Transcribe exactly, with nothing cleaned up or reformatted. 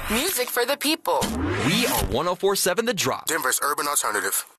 Music for the people. We are one oh four point seven The Drop. Denver's urban alternative.